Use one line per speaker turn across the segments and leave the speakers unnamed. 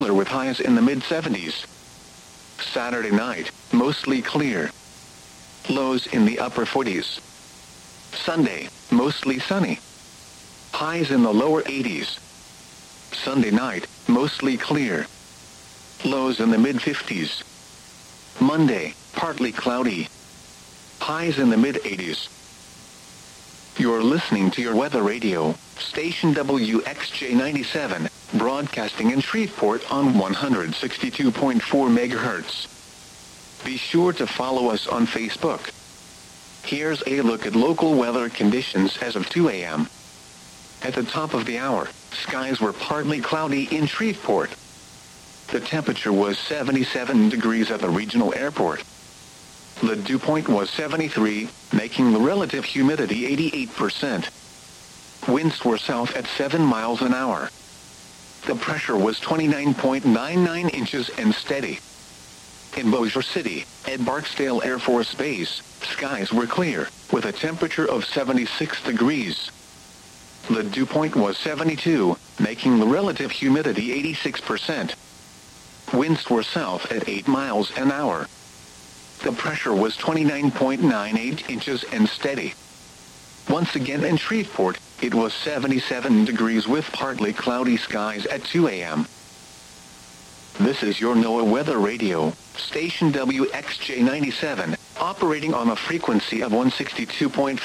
with highs in the mid-70s. Saturday night, mostly clear. Lows in the upper 40s. Sunday, mostly sunny. Highs in the lower 80s. Sunday night, mostly clear. Lows in the mid-50s. Monday, partly cloudy. Highs in the mid-80s. You're listening to your weather radio, station WXJ97, broadcasting in Shreveport on 162.4 MHz. Be sure to follow us on Facebook. Here's a look at local weather conditions as of 2 a.m. At the top of the hour, skies were partly cloudy in Shreveport. The temperature was 77 degrees at the regional airport. The dew point was 73, making the relative humidity 88%. Winds were south at 7 miles an hour. The pressure was 29.99 inches and steady. In Bossier City, at Barksdale Air Force Base, skies were clear, with a temperature of 76 degrees. The dew point was 72, making the relative humidity 86%. Winds were south at 8 miles an hour. The pressure was 29.98 inches and steady. Once again in Shreveport, it was 77 degrees with partly cloudy skies at 2 a.m. This is your NOAA Weather Radio, station WXJ97, operating on a frequency of 162.400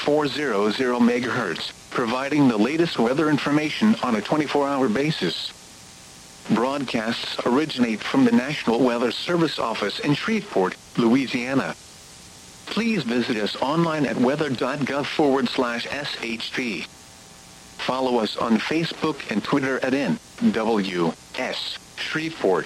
MHz, providing the latest weather information on a 24-hour basis. Broadcasts originate from the National Weather Service office in Shreveport, Louisiana. Please visit us online at weather.gov/SHP. Follow us on Facebook and Twitter at NWS Shreveport.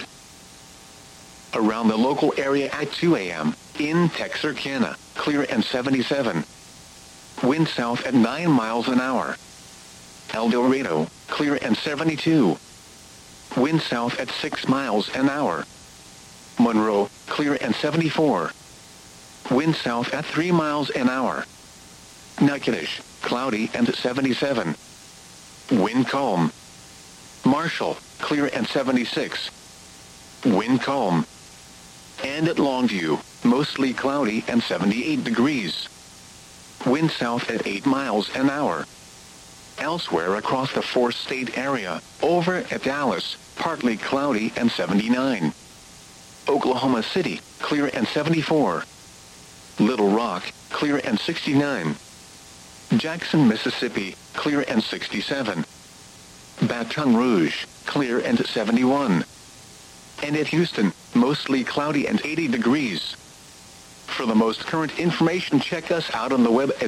Around the local area at 2 a.m., in Texarkana, clear and 77. Wind south at 9 miles an hour. El Dorado, clear and 72. Wind south at 6 miles an hour. Monroe, clear and 74. Wind south at 3 miles an hour. Natchitoches, cloudy and 77. Wind calm. Marshall, clear and 76. Wind calm. And at Longview, mostly cloudy and 78 degrees. Wind south at 8 miles an hour. Elsewhere across the four-state area, over at Dallas, partly cloudy and 79. Oklahoma City, clear and 74. Little Rock, clear and 69. Jackson, Mississippi, clear and 67. Baton Rouge, clear and 71. And at Houston, mostly cloudy and 80 degrees. For the most current information, check us out on the web at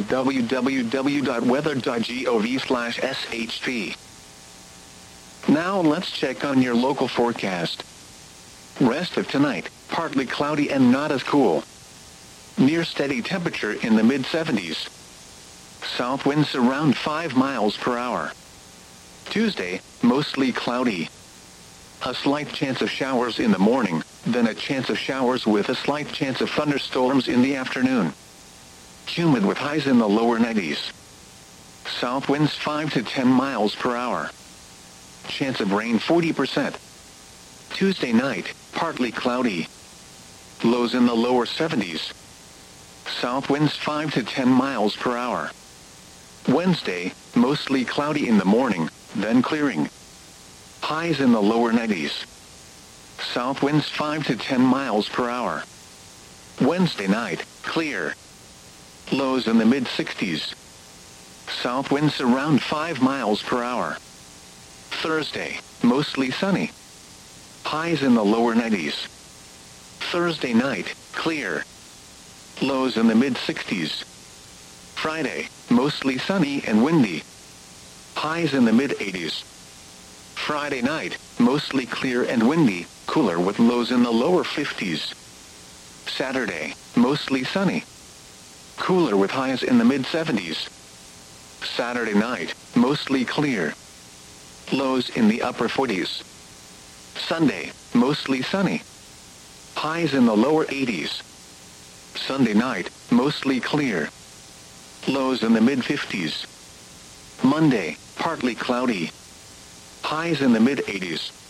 www.weather.gov/SHP. Now let's check on your local forecast. Rest of tonight, partly cloudy and not as cool. Near steady temperature in the mid-70s. South winds around 5 miles per hour. Tuesday, mostly cloudy. A slight chance of showers in the morning, then a chance of showers with a slight chance of thunderstorms in the afternoon. Humid with highs in the lower 90s. South winds 5 to 10 miles per hour. Chance of rain 40%. Tuesday night, partly cloudy. Lows in the lower 70s. South winds 5 to 10 miles per hour. Wednesday, mostly cloudy in the morning, then clearing. Highs in the lower 90s. South winds 5 to 10 miles per hour. Wednesday night, clear. Lows in the mid-60s. South winds around 5 miles per hour. Thursday, mostly sunny. Highs in the lower 90s. Thursday night, clear. Lows in the mid-60s. Friday, mostly sunny and windy. Highs in the mid-80s. Friday night, mostly clear and windy, cooler with lows in the lower 50s. Saturday, mostly sunny. Cooler with highs in the mid-70s. Saturday night, mostly clear. Lows in the upper 40s. Sunday, mostly sunny. Highs in the lower 80s. Sunday night, mostly clear. Lows in the mid-50s. Monday, partly cloudy. Highs in the mid-80s.